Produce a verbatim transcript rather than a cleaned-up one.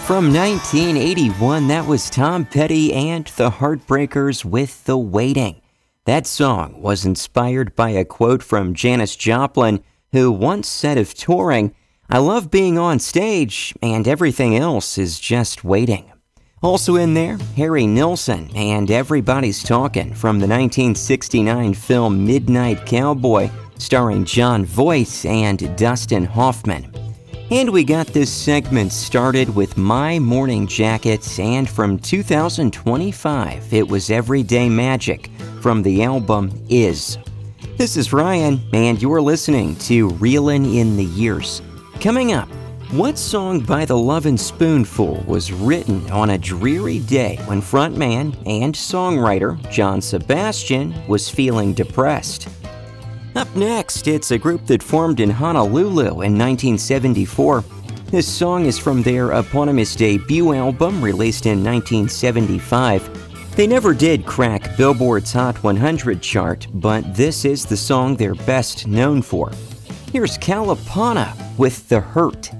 From nineteen eighty-one, that was Tom Petty and the Heartbreakers with The Waiting. That song was inspired by a quote from Janis Joplin, who once said of touring, "I love being on stage, and everything else is just waiting." Also in there, Harry Nilsson and Everybody's Talkin' from the nineteen sixty-nine film Midnight Cowboy, starring Jon Voight and Dustin Hoffman. And we got this segment started with My Morning Jacket, and from two thousand twenty-five, it was Everyday Magic from the album Is. This is Ryan, and you're listening to Reelin' in the Years. Coming up, what song by the Lovin' Spoonful was written on a dreary day when frontman and songwriter John Sebastian was feeling depressed? Up next, it's a group that formed in Honolulu in nineteen seventy-four. This song is from their eponymous debut album released in nineteen seventy-five. They never did crack Billboard's Hot one hundred chart, but this is the song they're best known for. Here's Kalapana with The Hurt.